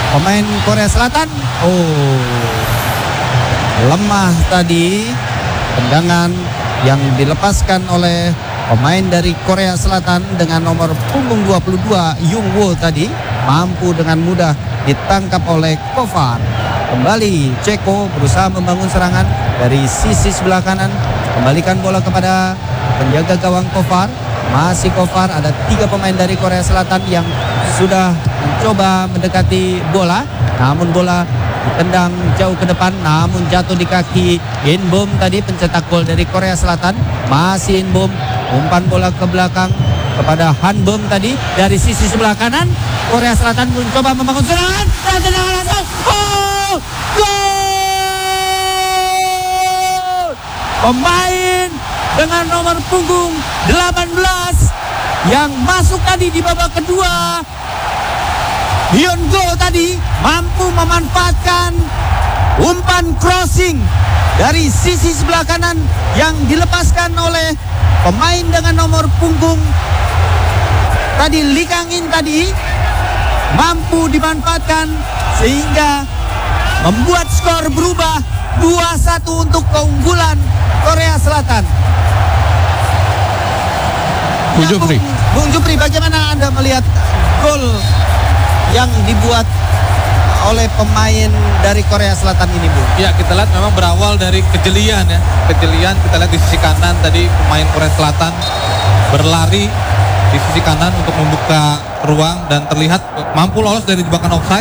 pemain Korea Selatan. Lemah tadi tendangan yang dilepaskan oleh pemain dari Korea Selatan dengan nomor punggung 22 Jung Woo tadi, mampu dengan mudah ditangkap oleh Kovar. Kembali Ceko berusaha membangun serangan dari sisi sebelah kanan, kembalikan bola kepada penjaga gawang Kovar. Masih Kovar, ada 3 pemain dari Korea Selatan yang sudah mencoba mendekati bola, namun bola ditendang jauh ke depan, namun jatuh di kaki Inbom tadi, pencetak gol dari Korea Selatan. Masih Inbom, umpan bola ke belakang kepada Hanbom tadi dari sisi sebelah kanan. Korea Selatan mencoba membangun serangan dan tendangan langsung. Gol! Pemain dengan nomor punggung 18 yang masuk tadi di babak kedua, Hyun-go tadi mampu memanfaatkan umpan crossing dari sisi sebelah kanan yang dilepaskan oleh pemain dengan nomor punggung tadi Lee Kang-in tadi, mampu dimanfaatkan sehingga membuat skor berubah 2-1 untuk keunggulan Korea Selatan. Bung Jupri, bagaimana Anda melihat gol yang dibuat oleh pemain dari Korea Selatan ini, Bu? Ya, kita lihat memang berawal dari kejelian ya. Kejelian kita lihat di sisi kanan tadi, pemain Korea Selatan berlari di sisi kanan untuk membuka ruang dan terlihat mampu lolos dari jebakan offside.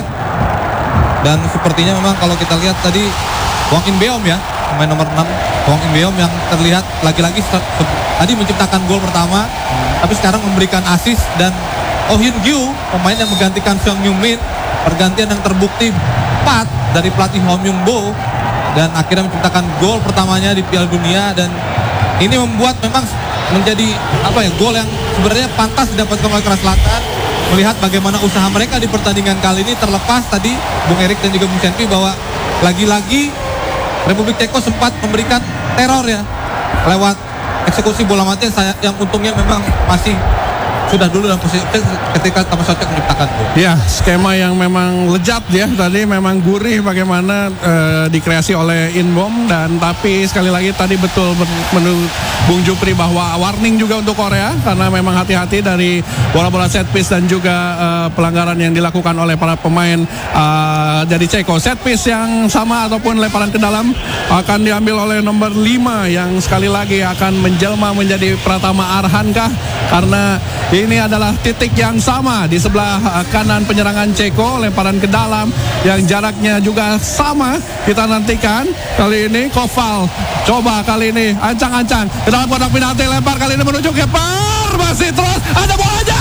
Dan sepertinya memang kalau kita lihat tadi Hwang In-beom ya, pemain nomor 6 Hwang In-beom yang terlihat lagi-lagi tadi menciptakan gol pertama, tapi sekarang memberikan assist. Dan Oh Hyun-gyu, pemain yang menggantikan Song Hyun-min, pergantian yang terbukti 4 dari pelatih Hwang Myung-bo, dan akhirnya menciptakan gol pertamanya di Piala Dunia. Dan ini membuat memang menjadi gol yang sebenarnya pantas didapatkan oleh Korea Selatan, melihat bagaimana usaha mereka di pertandingan kali ini. Terlepas tadi Bung Erik dan juga Bung Senpi bahwa lagi-lagi Republik Ceko sempat memberikan teror ya lewat eksekusi bola mati yang untungnya memang masih sudah dulu dalam posisi ketika Thomas Soucek menciptakan gol. Ya, skema yang memang lejat ya, tadi memang gurih bagaimana dikreasi oleh Inbom. Dan tapi sekali lagi tadi betul menurut Bung Jupri bahwa warning juga untuk Korea, karena memang hati-hati dari bola-bola set piece dan juga pelanggaran yang dilakukan oleh para pemain dari Ceko. Set piece yang sama ataupun lemparan ke dalam akan diambil oleh nomor 5 yang sekali lagi akan menjelma menjadi Pratama Arhankah, karena ini adalah titik yang sama di sebelah kanan penyerangan Ceko. Lemparan ke dalam yang jaraknya juga sama. Kita nantikan kali ini Koval coba kali ini ancang-ancang ke dalam kotak penalti, lempar kali ini menuju keeper, masih terus ada bolanya.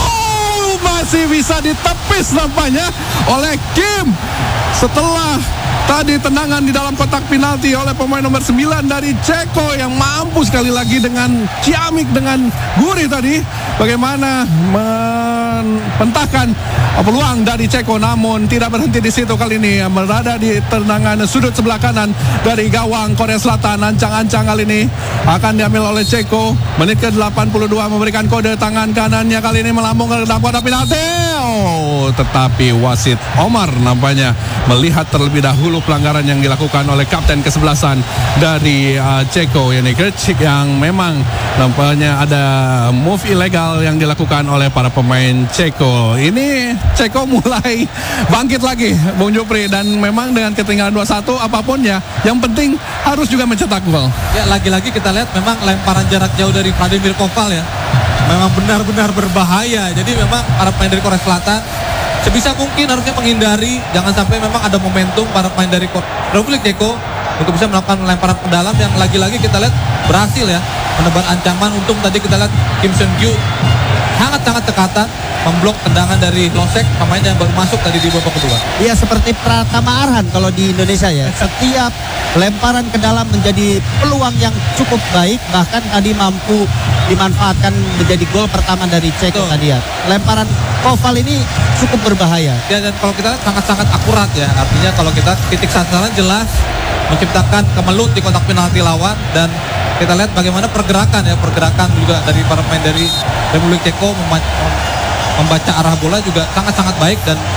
Masih bisa ditepis nampaknya oleh Kim setelah tadi tendangan di dalam kotak penalti oleh pemain nomor 9 dari Ceko yang mampu sekali lagi dengan ciamik, dengan gurih tadi bagaimana mentahkan peluang dari Ceko, namun tidak berhenti di situ. Kali ini berada di tendangan sudut sebelah kanan dari gawang Korea Selatan. Ancang-ancang kali ini akan diambil oleh Ceko. Menit ke-82 memberikan kode tangan kanannya, kali ini melambung ke dalam kotak penalti. Tetapi wasit Omar nampaknya melihat terlebih dahulu pelanggaran yang dilakukan oleh kapten kesebelasan dari Ceko, yakni Krejcik, yang memang nampaknya ada move ilegal yang dilakukan oleh para pemain Ceko. Ini Ceko mulai bangkit lagi, Bung Jupri, dan memang dengan ketinggalan 2-1 apapun ya, yang penting harus juga mencetak gol. Ya, lagi-lagi kita lihat memang lemparan jarak jauh dari Vladimir Koval ya, memang benar-benar berbahaya. Jadi memang para pemain dari Korea Selatan sebisa mungkin harusnya menghindari, jangan sampai memang ada momentum para pemain dari Republik Ceko untuk bisa melakukan lemparan ke dalam yang lagi-lagi kita lihat berhasil ya menebar ancaman. Untung tadi kita lihat Kim Seung-gyu sangat-sangat tekatan memblok tendangan dari Losek, pemain yang baru masuk tadi di babak kedua. Iya, seperti Pratama Arhan kalau di Indonesia ya. Setiap lemparan ke dalam menjadi peluang yang cukup baik, bahkan tadi mampu dimanfaatkan menjadi gol pertama dari Ceko tadi ya. Lemparan Koval ini cukup berbahaya. Ya, dan kalau kita lihat sangat-sangat akurat ya. Artinya kalau kita titik sasaran jelas, menciptakan kemelut di kotak penalti lawan. Dan kita lihat bagaimana pergerakan juga dari para pemain dari Republik Ceko membaca arah bola juga sangat-sangat baik. Dan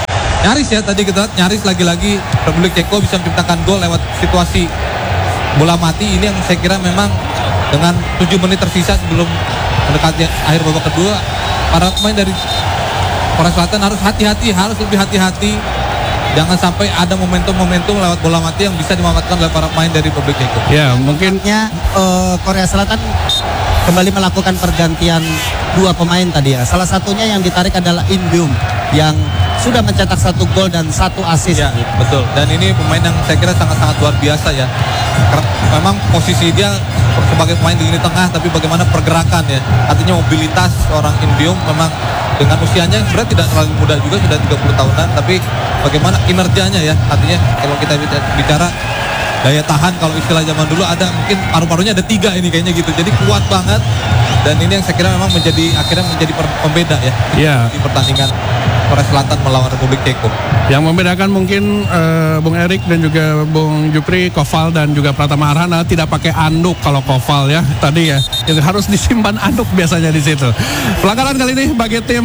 Nyaris ya tadi kita lihat, nyaris lagi-lagi Republik Ceko bisa menciptakan gol lewat situasi bola mati. Ini yang saya kira memang dengan 7 menit tersisa sebelum mendekati akhir babak kedua, para pemain dari Korea Selatan harus hati-hati, harus lebih hati-hati. Jangan sampai ada momentum-momentum lewat bola mati yang bisa dimanfaatkan oleh para pemain dari Republik Ceko. Ya, mungkin Korea Selatan kembali melakukan pergantian 2 pemain tadi ya. Salah satunya yang ditarik adalah In Byum yang sudah mencetak 1 gol dan 1 assist. Ya, betul. Dan ini pemain yang saya kira sangat-sangat luar biasa ya. Memang posisi dia sebagai pemain di lini tengah, tapi bagaimana pergerakan ya. Artinya mobilitas orang In Byum memang dengan usianya sebenarnya tidak terlalu muda juga, sudah 30 tahunan, tapi bagaimana kinerjanya ya. Artinya kalau kita bicara daya tahan, kalau istilah zaman dulu ada mungkin paru-parunya ada 3 ini kayaknya gitu. Jadi kuat banget. Dan ini yang saya kira memang akhirnya menjadi pembeda ya. Ya. Di pertandingan Korea Selatan melawan Republik Ceko. Yang membedakan mungkin Bung Erik dan juga Bung Jupri, Koval dan juga Pratama Arhana tidak pakai anduk. Kalau Koval ya tadi ya itu harus disimpan anduk biasanya di situ. Pelanggaran kali ini bagi tim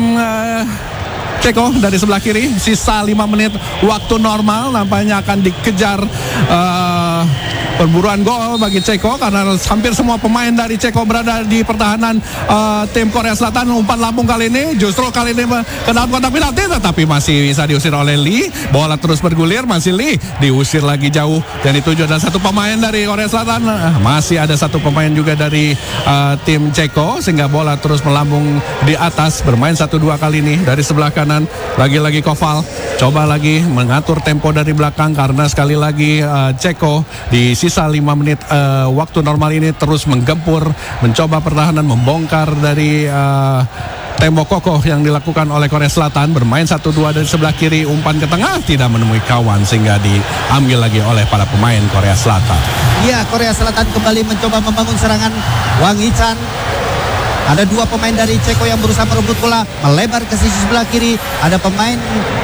Ceko dari sebelah kiri, sisa 5 menit waktu normal, nampaknya akan dikejar perburuan gol bagi Ceko karena hampir semua pemain dari Ceko berada di pertahanan tim Korea Selatan. Umpan lambung kali ini justru kali ini ke dalam kotak penalti, tetapi masih bisa diusir oleh Lee. Bola terus bergulir, masih Lee diusir lagi jauh dan dituju ada 1 pemain dari Korea Selatan. Masih ada 1 pemain juga dari tim Ceko sehingga bola terus melambung di atas. Bermain 1-2 kali ini dari sebelah kanan. Lagi-lagi Koval coba lagi mengatur tempo dari belakang karena sekali lagi Ceko di sisa 5 menit waktu normal ini terus menggempur, mencoba pertahanan, membongkar dari tembok kokoh yang dilakukan oleh Korea Selatan. Bermain 1-2 dari sebelah kiri, umpan ke tengah tidak menemui kawan sehingga diambil lagi oleh para pemain Korea Selatan. Iya, Korea Selatan kembali mencoba membangun serangan. Wang Hee-chan, ada 2 pemain dari Ceko yang berusaha merebut bola, melebar ke sisi sebelah kiri. Ada pemain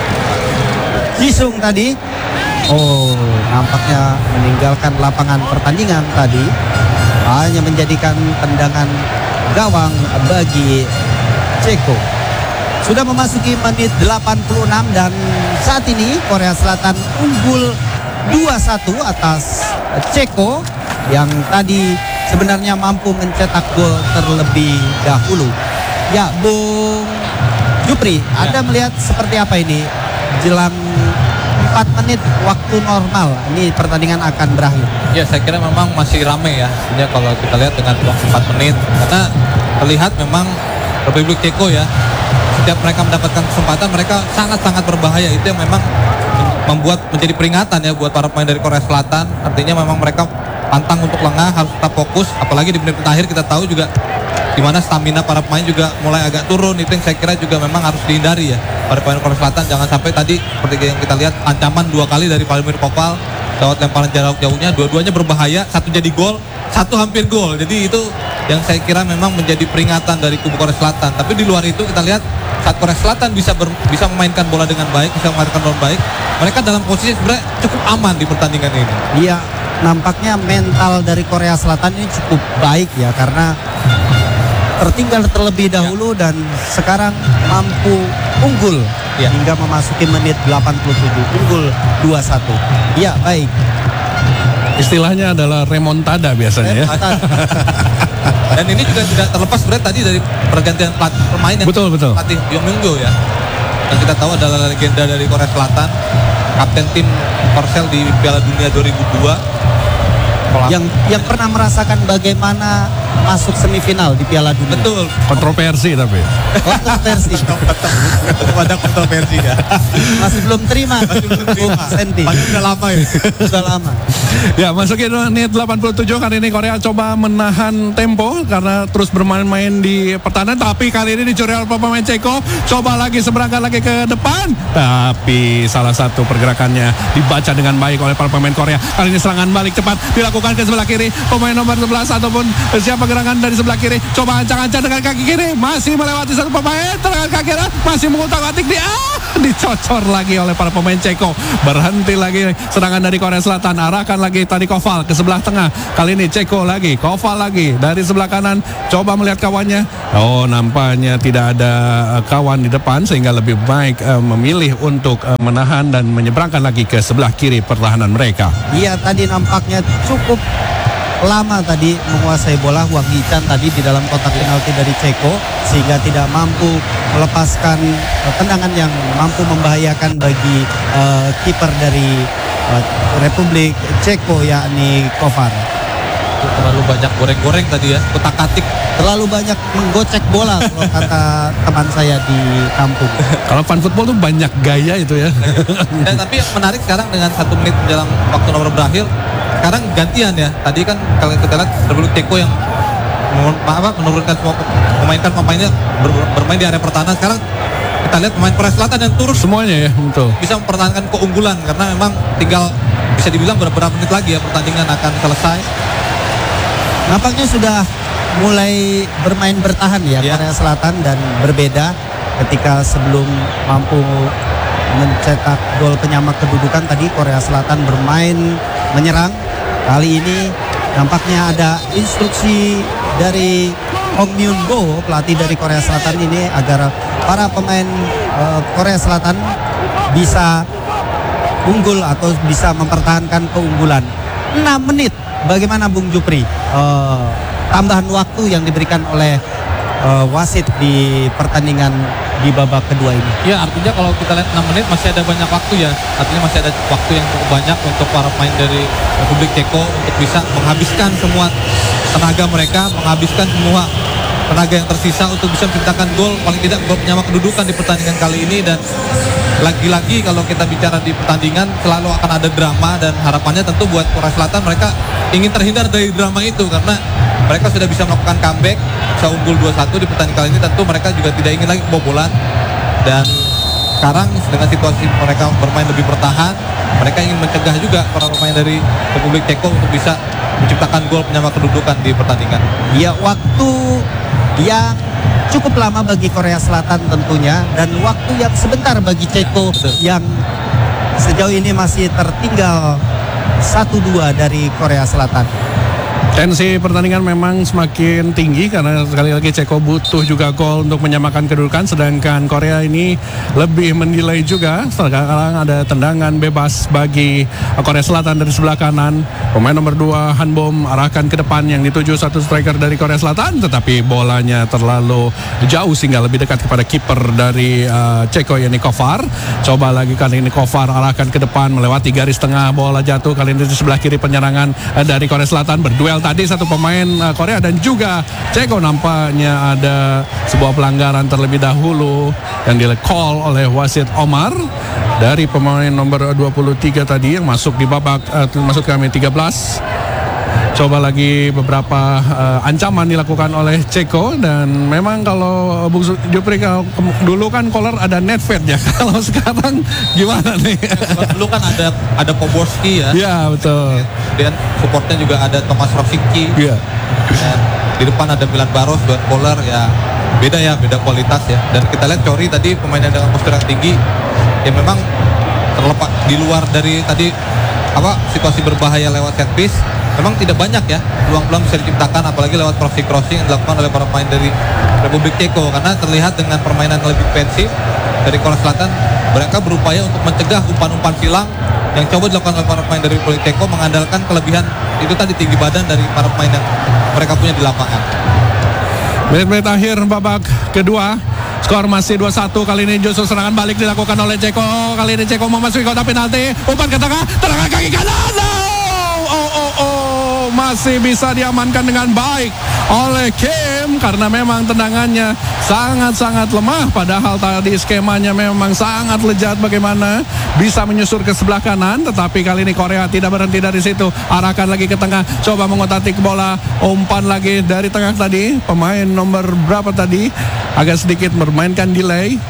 Jisung tadi. Oh, nampaknya meninggalkan lapangan pertandingan tadi. Hanya menjadikan tendangan gawang bagi Ceko. Sudah memasuki menit 86 dan saat ini Korea Selatan unggul 2-1 atas Ceko yang tadi sebenarnya mampu mencetak gol terlebih dahulu. Ya, Bung Jupri, Anda melihat seperti apa ini jelang 4 menit waktu normal ini pertandingan akan berakhir? Ya, saya kira memang masih rame ya. Ini kalau kita lihat dengan waktu 4 menit karena terlihat memang Republik Ceko ya, setiap mereka mendapatkan kesempatan mereka sangat-sangat berbahaya. Itu yang memang membuat menjadi peringatan ya buat para pemain dari Korea Selatan. Artinya memang mereka pantang untuk lengah, harus tetap fokus. Apalagi di menit akhir kita tahu juga di mana stamina para pemain juga mulai agak turun. Itu yang saya kira juga memang harus dihindari ya para pemain Korea Selatan. Jangan sampai tadi seperti yang kita lihat ancaman 2 kali dari Vladimir Koval lewat lemparan jarak jauhnya, dua-duanya berbahaya, 1 jadi gol, 1 hampir gol. Jadi itu yang saya kira memang menjadi peringatan dari kubu Korea Selatan. Tapi di luar itu kita lihat saat Korea Selatan bisa memainkan bola dengan baik, bisa memainkan bola baik, mereka dalam posisi sebenarnya cukup aman di pertandingan ini. Iya, nampaknya mental dari Korea Selatan ini cukup baik ya karena tertinggal terlebih dahulu dan sekarang mampu unggul hingga memasuki menit 87, unggul 2-1. Iya, baik. Istilahnya adalah remontada biasanya ya. Dan ini juga tidak terlepas sebenarnya tadi dari pergantian pemain yang pelatih Yong Myung-jo ya. Yang kita tahu adalah legenda dari Korea Selatan, kapten tim Korsel di Piala Dunia 2002. Yang pernah merasakan bagaimana masuk semifinal di Piala Dunia. Betul. Kontroversi tapi. Kontroversi. Ada kontroversi ya. Masih belum terima. Senti. Sudah lama ya. Sudah lama. Ya, masukin menit 87 kali ini Korea coba menahan tempo karena terus bermain-main di pertahanan, tapi kali ini dicuri oleh pemain Ceko. Coba lagi seberangkat lagi ke depan, tapi salah satu pergerakannya dibaca dengan baik oleh para pemain Korea. Kali ini serangan balik cepat dilakukan umpan ke sebelah kiri pemain nomor 11 ataupun siapa gerangan dari sebelah kiri, coba ancang-ancang dengan kaki kiri, masih melewati satu pemain dengan kaki kanan, masih mengutak-atik dicocor lagi oleh para pemain Ceko. Berhenti lagi serangan dari Korea Selatan, arahkan lagi tadi Koval ke sebelah tengah, kali ini Ceko lagi, Koval lagi dari sebelah kanan, coba melihat kawannya, oh nampaknya tidak ada kawan di depan sehingga lebih baik memilih untuk menahan dan menyeberangkan lagi ke sebelah kiri pertahanan mereka. Iya, tadi nampaknya cukup lama tadi menguasai bola Wang Hichan tadi di dalam kotak penalti dari Ceko, sehingga tidak mampu melepaskan tendangan yang mampu membahayakan bagi kiper dari Republik Ceko, yakni Kovar. Terlalu banyak goreng-goreng tadi ya, kutak-atik. Terlalu banyak menggocek bola kalau kata teman saya di kampung. Kalau fan football tuh banyak gaya itu ya. Dan tapi yang menarik sekarang dengan 1 menit menjelang waktu nomor berakhir, sekarang gantian ya. Tadi kan kalau kita lihat Republik Ceko yang menurunkan semua pemainnya bermain di area pertahanan. Sekarang kita lihat pemain Korea Selatan yang turun Semuanya ya, betul. bisa mempertahankan keunggulan karena memang tinggal bisa dibilang beberapa menit lagi ya pertandingan akan selesai. Nampaknya sudah mulai bermain bertahan ya Korea Selatan, dan berbeda ketika sebelum mampu mencetak gol penyamak kedudukan tadi Korea Selatan bermain menyerang. Kali ini nampaknya ada instruksi dari Hong Myun-go, pelatih dari Korea Selatan ini, agar para pemain Korea Selatan bisa unggul atau bisa mempertahankan keunggulan. 6 menit. Bagaimana Bung Jupri tambahan waktu yang diberikan oleh wasit di pertandingan di babak kedua ini? Ya, artinya kalau kita lihat 6 menit masih ada banyak waktu ya. Artinya masih ada waktu yang cukup banyak untuk para pemain dari Republik Ceko untuk bisa menghabiskan semua tenaga mereka, menghabiskan semua tenaga yang tersisa untuk bisa menciptakan gol, paling tidak gol penyamak kedudukan di pertandingan kali ini. Dan lagi-lagi kalau kita bicara di pertandingan selalu akan ada drama, dan harapannya tentu buat Korea Selatan, mereka ingin terhindar dari drama itu karena mereka sudah bisa melakukan comeback, bisa unggul 2-1 di pertandingan kali ini. Tentu mereka juga tidak ingin lagi kebobolan, dan sekarang dengan situasi mereka bermain lebih bertahan, mereka ingin mencegah juga para pemain dari Republik Ceko untuk bisa menciptakan gol penyamak kedudukan di pertandingan. Ya, waktu yang cukup lama bagi Korea Selatan tentunya, dan waktu yang sebentar bagi Ceko yang sejauh ini masih tertinggal 1-2 dari Korea Selatan. Tensi pertandingan memang semakin tinggi karena sekali lagi Ceko butuh juga gol untuk menyamakan kedudukan, sedangkan Korea ini lebih menilai juga. Sekarang ada tendangan bebas bagi Korea Selatan dari sebelah kanan. Pemain nomor 2 Hanbom arahkan ke depan yang dituju satu striker dari Korea Selatan, tetapi bolanya terlalu jauh sehingga lebih dekat kepada kiper dari Ceko, yakni Kovar. Coba lagi kali ini Kovar arahkan ke depan melewati garis tengah, bola jatuh kali ini di sebelah kiri penyerangan dari Korea Selatan. Berduel tadi satu pemain Korea dan juga Ceko, nampaknya ada sebuah pelanggaran terlebih dahulu yang di-call oleh wasit Omar dari pemain nomor 23 tadi yang masuk di babak masuk kami 13. Coba lagi beberapa ancaman dilakukan oleh Ceko, dan memang kalau Bung Jupri, kalau dulu kan Koller ada Nedved ya, kalau sekarang gimana nih? Dulu kan ada Poborski ya. Iya, betul. Dan supportnya juga ada Thomas Rosicki. Iya. Dan di depan ada Milan Baros buat Koller ya. Beda kualitas ya. Dan kita lihat Cori tadi pemain yang dengan postur yang tinggi, ya memang terlepas di luar dari tadi situasi berbahaya lewat set piece, memang tidak banyak ya peluang-peluang bisa diciptakan, apalagi lewat crossing yang dilakukan oleh para pemain dari Republik Ceko. Karena terlihat dengan permainan lebih defensif dari Korea Selatan, mereka berupaya untuk mencegah umpan-umpan silang yang coba dilakukan oleh para pemain dari Republik Ceko, mengandalkan kelebihan itu tadi, tinggi badan dari para pemain yang mereka punya di lapangan. Menit-menit akhir babak kedua, skor masih 2-1. Kali ini justru serangan balik dilakukan oleh Ceko. Kali ini Ceko memasuki kotak penalti, umpan ke tengah, tendangan kaki kanan. Masih bisa diamankan dengan baik oleh Kim karena memang tendangannya sangat-sangat lemah, padahal tadi skemanya memang sangat lejat bagaimana bisa menyusur ke sebelah kanan, tetapi kali ini Korea tidak berhenti dari situ, arahkan lagi ke tengah, coba mengotak-atik bola, umpan lagi dari tengah tadi, pemain nomor berapa tadi agak sedikit bermainkan delay.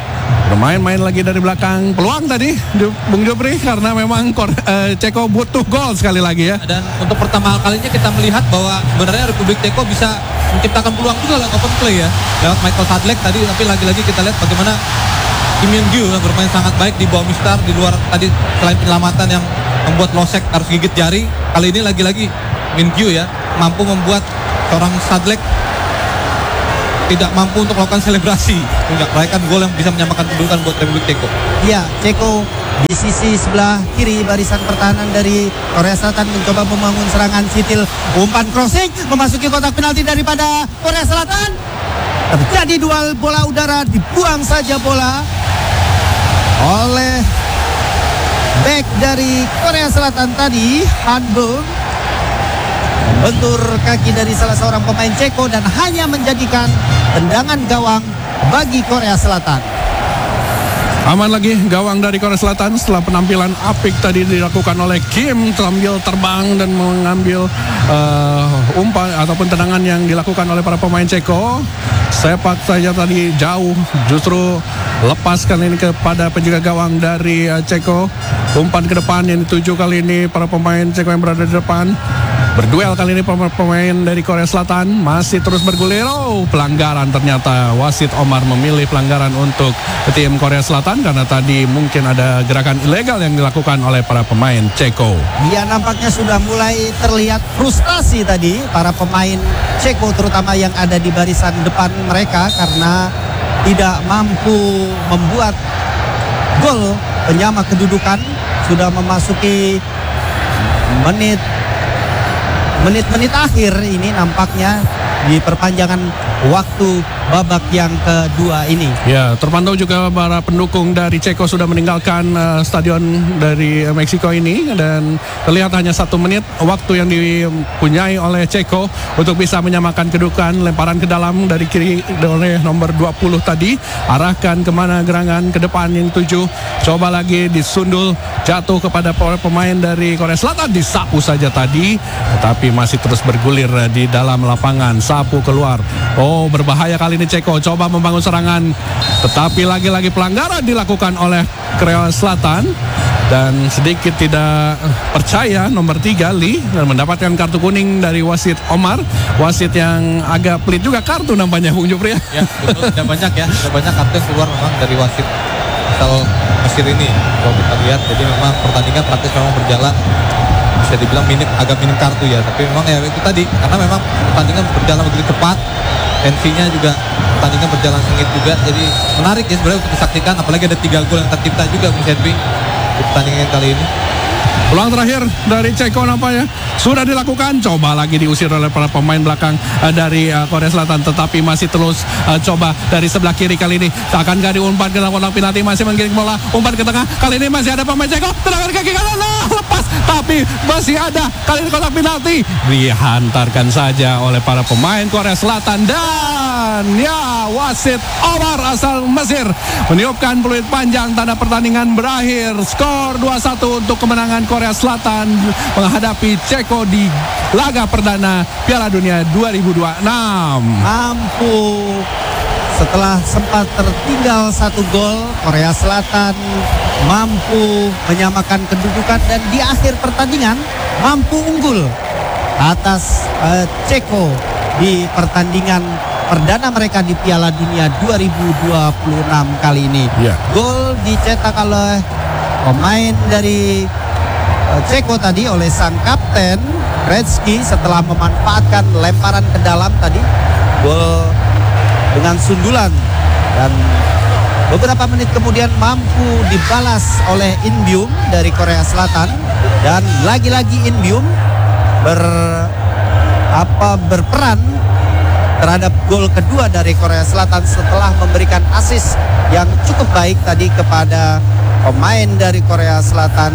bermain-main lagi dari belakang. Peluang tadi Bung Jopri karena memang Ceko butuh gol sekali lagi ya. Dan untuk pertama kalinya kita melihat bahwa sebenarnya Republik Ceko bisa menciptakan peluang juga lewat open play ya, lewat Michael Sadlek tadi. Tapi lagi-lagi kita lihat bagaimana Kim Yun Gyu yang bermain sangat baik di bawah Mistar di luar tadi, selain penyelamatan yang membuat Losek harus gigit jari. Kali ini lagi-lagi Min Gyu ya mampu membuat seorang Sadlek tidak mampu untuk melakukan selebrasi, meraihkan gol yang bisa menyamakan kedudukan buat Republik Ceko. Ya, Ceko di sisi sebelah kiri barisan pertahanan dari Korea Selatan mencoba membangun serangan Sitil. Umpan crossing memasuki kotak penalti daripada Korea Selatan. Terjadi duel bola udara, dibuang saja bola oleh back dari Korea Selatan tadi, Han Bum. Bentur kaki dari salah seorang pemain Ceko dan hanya menjadikan tendangan gawang bagi Korea Selatan. Aman lagi gawang dari Korea Selatan setelah penampilan apik tadi dilakukan oleh Kim sambil terbang dan mengambil umpan ataupun tendangan yang dilakukan oleh para pemain Ceko. Sepak saja tadi jauh, justru lepaskan ini kepada penjaga gawang dari Ceko. Umpan ke depan yang dituju kali ini para pemain Ceko yang berada di depan. Berduel kali ini pemain dari Korea Selatan masih terus bergulir. Pelanggaran ternyata wasit Omar memilih pelanggaran untuk tim Korea Selatan karena tadi mungkin ada gerakan ilegal yang dilakukan oleh para pemain Ceko. Ya, nampaknya sudah mulai terlihat frustasi tadi para pemain Ceko terutama yang ada di barisan depan mereka karena tidak mampu membuat gol penyama kedudukan. Sudah memasuki menit-menit akhir ini nampaknya di perpanjangan waktu babak yang kedua ini. Ya, terpantau juga para pendukung dari Ceko sudah meninggalkan stadion dari Meksiko ini dan terlihat hanya 1 menit waktu yang dipunyai oleh Ceko untuk bisa menyamakan kedudukan. Lemparan ke dalam dari kiri oleh nomor 20 tadi, arahkan kemana gerangan ke depan yang 7, coba lagi disundul jatuh kepada pemain dari Korea Selatan, disapu saja tadi tetapi masih terus bergulir di dalam lapangan. Sapu keluar. Berbahaya kali ini Ceko coba membangun serangan tetapi lagi-lagi pelanggaran dilakukan oleh Korea Selatan dan sedikit tidak percaya nomor 3 Lee dan mendapatkan kartu kuning dari wasit Omar, wasit yang agak pelit juga kartu nampaknya Bung Jupri ya. Ya betul, sudah banyak kartu yang keluar memang dari wasit asal Mesir ini kalau kita lihat. Jadi memang pertandingan praktis memang berjalan bisa dibilang agak minim kartu ya, tapi memang ya itu tadi karena memang pertandingan berjalan begitu cepat, tensinya juga pertandingan berjalan sengit juga, jadi menarik ya sebenarnya untuk disaksikan, apalagi ada 3 gol yang tercipta juga Bung Sedbi di pertandingan kali ini. Peluang terakhir dari Ceko nampaknya sudah dilakukan, coba lagi diusir oleh para pemain belakang dari Korea Selatan tetapi masih terus coba dari sebelah kiri. Kali ini akankah diumpan ke dalam kotak penalti, masih menggiring bola, umpan ke tengah, kali ini masih ada pemain Ceko, tendangan kaki kanan lepas tapi masih ada kali ini kotak penalti dihantarkan saja oleh para pemain Korea Selatan dan ya wasit Omar asal Mesir meniupkan peluit panjang tanda pertandingan berakhir. Skor 2-1 untuk kemenangan Korea Selatan menghadapi Ceko di laga perdana Piala Dunia 2026. Mampu setelah sempat tertinggal 1 gol, Korea Selatan mampu menyamakan kedudukan dan di akhir pertandingan mampu unggul atas Ceko di pertandingan perdana mereka di Piala Dunia 2026 kali ini. Gol dicetak oleh pemain dari Ceko tadi oleh sang kapten Gretzky setelah memanfaatkan lemparan ke dalam tadi, gol dengan sundulan dan beberapa menit kemudian mampu dibalas oleh In Byum dari Korea Selatan dan lagi-lagi In Byum berperan terhadap gol kedua dari Korea Selatan setelah memberikan assist yang cukup baik tadi kepada pemain dari Korea Selatan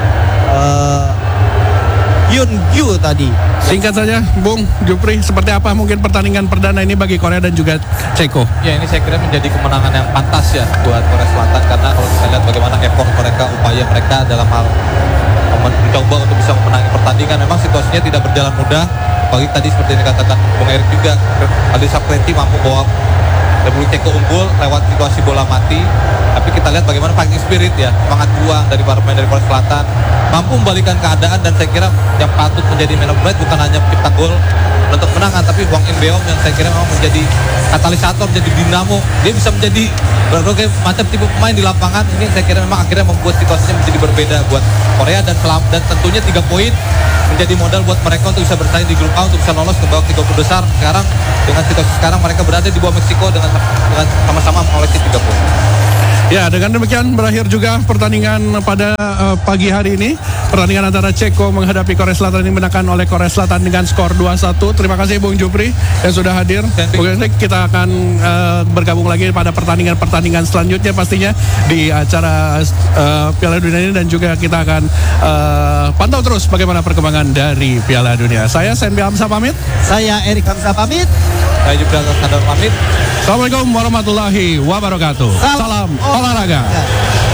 Yun Gyu tadi. Singkat saja Bung Jupri, seperti apa mungkin pertandingan perdana ini bagi Korea dan juga Ceko? Ya ini saya kira menjadi kemenangan yang pantas ya buat Korea Selatan karena kalau kita lihat bagaimana effort mereka, upaya mereka dalam hal mencoba untuk bisa memenangi pertandingan, memang situasinya tidak berjalan mudah. Apalagi tadi seperti yang dikatakan Bung Erik juga, Aldi Saprenti mampu bawa Republik Ceko unggul lewat situasi bola mati. Tapi kita lihat bagaimana fighting spirit ya, semangat juang dari para pemain dari Korea Selatan, mampu membalikkan keadaan. Dan saya kira yang patut menjadi man of the match bukan hanya pencipta gol untuk menangan, tapi Hwang In-beom yang saya kira memang menjadi katalisator, menjadi dinamo. Dia bisa menjadi berbagai macam tipe pemain di lapangan. Ini saya kira memang akhirnya membuat situasinya menjadi berbeda buat Korea, dan tentunya 3 poin menjadi modal buat mereka untuk bisa bersaing di grup A, untuk bisa lolos ke babak 30 besar. Sekarang dengan situasi sekarang mereka berada di bawah Meksiko dengan sama-sama mengoleksi 3 poin. Ya, dengan demikian berakhir juga pertandingan pada pagi hari ini. Pertandingan antara Ceko menghadapi Korea Selatan ini menangkan oleh Korea Selatan dengan skor 2-1. Terima kasih Bung Jupri yang sudah hadir. Mungkin kita akan bergabung lagi pada pertandingan selanjutnya pastinya di acara Piala Dunia ini, dan juga kita akan pantau terus bagaimana perkembangan dari Piala Dunia. Saya Senbi Hamzah pamit. Saya Erik Hamzah pamit. Saya juga Sadar pamit. Assalamualaikum warahmatullahi wabarakatuh. Salam olahraga.